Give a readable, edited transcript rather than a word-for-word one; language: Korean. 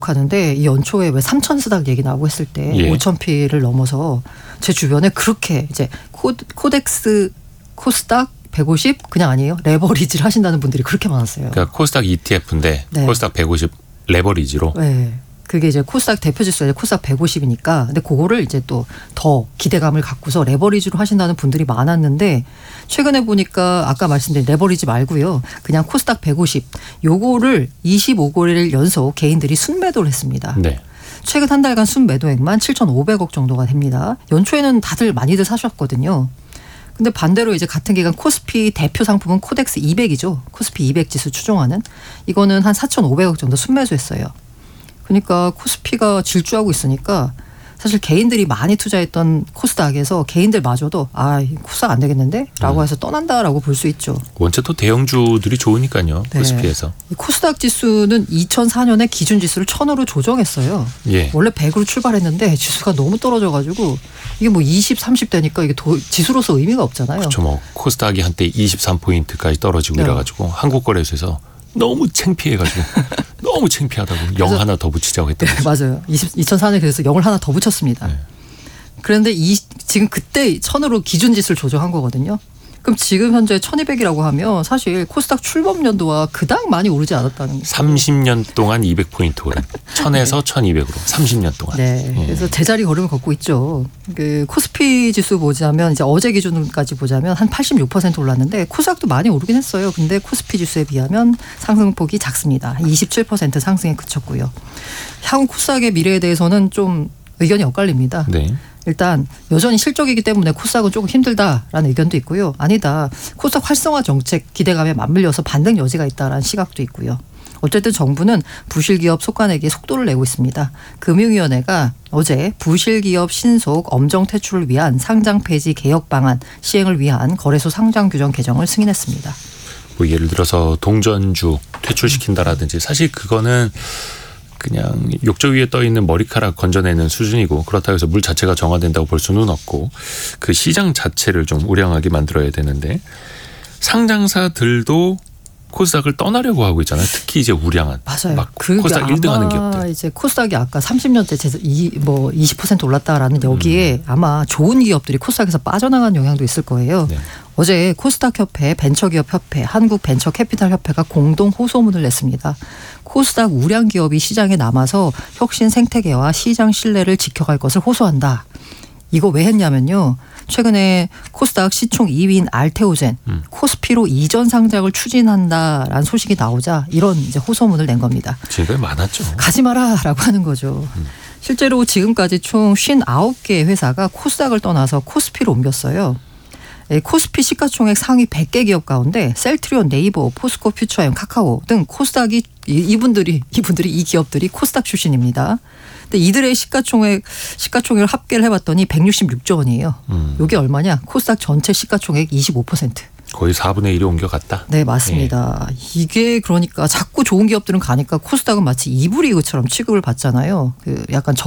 하는데 이 연초에 왜 삼천스닥 얘기 나오고 했을 때 5,000P를 넘어서 제 주변에 그렇게 이제 코덱스 코스닥 150 그냥 아니에요. 레버리지를 하신다는 분들이 그렇게 많았어요. 그러니까 코스닥 ETF인데 네. 코스닥 150 레버리지로. 네. 그게 이제 코스닥 대표 지수가 코스닥 150이니까 근데 그거를 이제 또 더 기대감을 갖고서 레버리지로 하신다는 분들이 많았는데 최근에 보니까 아까 말씀드린 레버리지 말고요. 그냥 코스닥 150 요거를 25거래일 연속 개인들이 순매도를 했습니다. 네. 최근 한 달간 순매도액만 7,500억 정도가 됩니다. 연초에는 다들 많이들 사셨거든요. 근데 반대로 이제 같은 기간 코스피 대표 상품은 코덱스 200이죠. 코스피 200 지수 추종하는. 이거는 한 4,500억 정도 순매수했어요. 그러니까 코스피가 질주하고 있으니까 사실 개인들이 많이 투자했던 코스닥에서 개인들마저도 코스닥 안 되겠는데? 라고 해서 떠난다라고 볼 수 있죠. 원체 또 대형주들이 좋으니까요. 네. 코스피에서. 코스닥 지수는 2004년에 기준 지수를 1,000으로 조정했어요. 예. 원래 100으로 출발했는데 지수가 너무 떨어져가지고 이게 뭐 20, 30 되니까 이게 지수로서 의미가 없잖아요. 그렇죠. 뭐 코스닥이 한때 23포인트까지 떨어지고 네. 이래가지고 한국거래소에서 너무 창피해가지고 너무 창피하다고 0 하나 더 붙이자고 했던 거죠. 맞아요. 2004년에 그래서 0을 하나 더 붙였습니다. 네. 그런데 지금 그때 1,000으로 기준 지수를 조정한 거거든요. 그럼 지금 현재 1,200이라고 하면 사실 코스닥 출범 연도와 그닥 많이 오르지 않았다는 거죠. 30년 동안 200포인트 오른 1000에서 1200으로 30년 동안. 네. 그래서 제자리 걸음을 걷고 있죠. 그 코스피 지수 보자면 이제 어제 기준까지 보자면 한 86% 올랐는데 코스닥도 많이 오르긴 했어요. 근데 코스피 지수에 비하면 상승폭이 작습니다. 27% 상승에 그쳤고요. 향후 코스닥의 미래에 대해서는 좀 의견이 엇갈립니다. 네. 일단 여전히 실적이기 때문에 코스닥은 조금 힘들다라는 의견도 있고요. 아니다. 코스닥 활성화 정책 기대감에 맞물려서 반등 여지가 있다라는 시각도 있고요. 어쨌든 정부는 부실기업 속간에게 속도를 내고 있습니다. 금융위원회가 어제 부실기업 신속 엄정 퇴출을 위한 상장 폐지 개혁 방안 시행을 위한 거래소 상장 규정 개정을 승인했습니다. 뭐 예를 들어서 동전주 퇴출시킨다라든지 사실 그거는 그냥 욕조 위에 떠 있는 머리카락 건져내는 수준이고 그렇다고 해서 물 자체가 정화된다고 볼 수는 없고 그 시장 자체를 좀 우량하게 만들어야 되는데 상장사들도 코스닥을 떠나려고 하고 있잖아요. 특히 이제 우량한 맞아요. 막 코스닥 1등하는 기업들. 이제 코스닥이 아까 30년대 20% 올랐다라는 여기에 아마 좋은 기업들이 코스닥에서 빠져나간 영향도 있을 거예요. 네. 어제 코스닥협회, 벤처기업협회, 한국벤처캐피탈협회가 공동 호소문을 냈습니다. 코스닥 우량 기업이 시장에 남아서 혁신 생태계와 시장 신뢰를 지켜갈 것을 호소한다. 이거 왜 했냐면요. 최근에 코스닥 시총 2위인 알테오젠, 코스피로 이전 상장을 추진한다라는 소식이 나오자 이런 이제 호소문을 낸 겁니다. 지금까지 많았죠. 가지 마라라고 하는 거죠. 실제로 지금까지 총 59개의 회사가 코스닥을 떠나서 코스피로 옮겼어요. 코스피 시가총액 상위 100개 기업 가운데 셀트리온, 네이버, 포스코, 퓨처엠, 카카오 등 코스닥이 이분들이 이 기업들이 코스닥 출신입니다. 근데 이들의 시가총액을 합계를 해봤더니 166조 원이에요. 이게 얼마냐? 코스닥 전체 시가총액 25%. 거의 4분의 1이 옮겨갔다. 네, 맞습니다. 예. 이게 그러니까 자꾸 좋은 기업들은 가니까 코스닥은 마치 2부 리그처럼 취급을 받잖아요. 그 약간